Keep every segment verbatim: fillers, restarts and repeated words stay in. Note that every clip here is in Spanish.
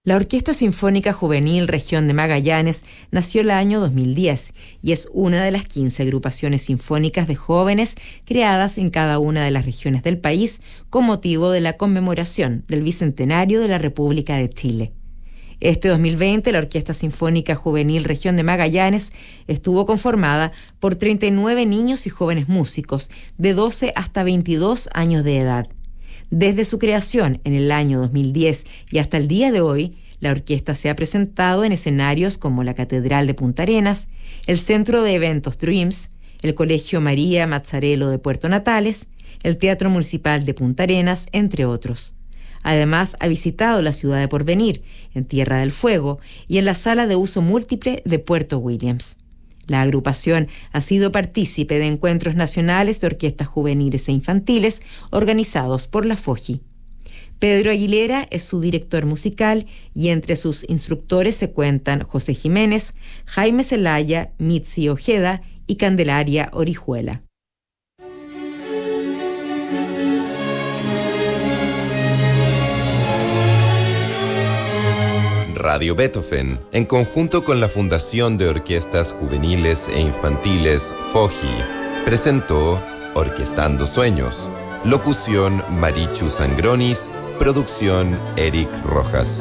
La Orquesta Sinfónica Juvenil Región de Magallanes nació el año dos mil diez y es una de las quince agrupaciones sinfónicas de jóvenes creadas en cada una de las regiones del país con motivo de la conmemoración del Bicentenario de la República de Chile. Este dos mil veinte, la Orquesta Sinfónica Juvenil Región de Magallanes estuvo conformada por treinta y nueve niños y jóvenes músicos de doce hasta veintidós años de edad. Desde su creación en el año dos mil diez y hasta el día de hoy, la orquesta se ha presentado en escenarios como la Catedral de Punta Arenas, el Centro de Eventos Dreams, el Colegio María Mazzarello de Puerto Natales, el Teatro Municipal de Punta Arenas, entre otros. Además, ha visitado la ciudad de Porvenir, en Tierra del Fuego, y en la Sala de Uso Múltiple de Puerto Williams. La agrupación ha sido partícipe de encuentros nacionales de orquestas juveniles e infantiles organizados por la FOJI. Pedro Aguilera es su director musical y entre sus instructores se cuentan José Jiménez, Jaime Zelaya, Mitzi Ojeda y Candelaria Orijuela. Radio Beethoven, en conjunto con la Fundación de Orquestas Juveniles e Infantiles FOJI, presentó Orquestando Sueños. Locución Marichu Sangronis, producción Eric Rojas.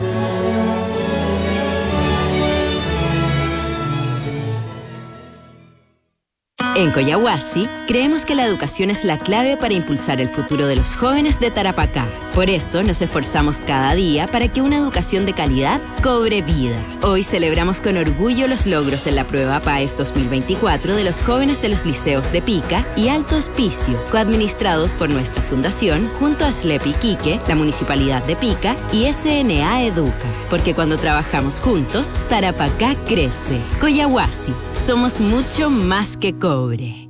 En Coyahuasi, creemos que la educación es la clave para impulsar el futuro de los jóvenes de Tarapacá. Por eso nos esforzamos cada día para que una educación de calidad cobre vida. Hoy celebramos con orgullo los logros en la prueba PAES dos mil veinticuatro de los jóvenes de los liceos de Pica y Alto Hospicio, coadministrados por nuestra fundación junto a S L E P Iquique, la Municipalidad de Pica y S N A Educa. Porque cuando trabajamos juntos, Tarapacá crece. Coyahuasi, somos mucho más que cobre.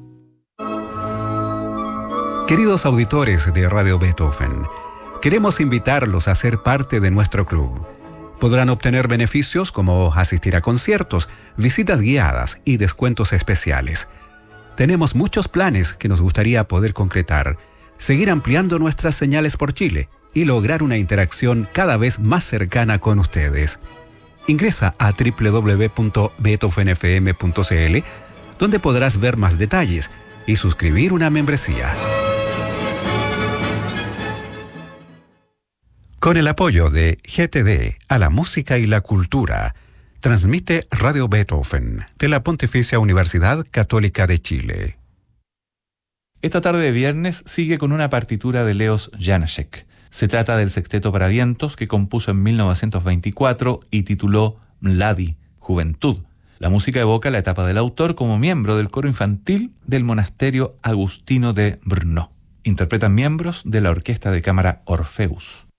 Queridos auditores de Radio Beethoven, queremos invitarlos a ser parte de nuestro club. Podrán obtener beneficios como asistir a conciertos, visitas guiadas y descuentos especiales. Tenemos muchos planes que nos gustaría poder concretar, seguir ampliando nuestras señales por Chile y lograr una interacción cada vez más cercana con ustedes. Ingresa a doble u doble u doble u punto beethoven f m punto c l donde podrás ver más detalles y suscribir una membresía. Con el apoyo de G T D a la música y la cultura, transmite Radio Beethoven de la Pontificia Universidad Católica de Chile. Esta tarde de viernes sigue con una partitura de Leos Janáček. Se trata del sexteto para vientos que compuso en mil novecientos veinticuatro y tituló Mladi, Juventud. La música evoca la etapa del autor como miembro del coro infantil del monasterio agustino de Brno. Interpretan miembros de la orquesta de cámara Orfeus.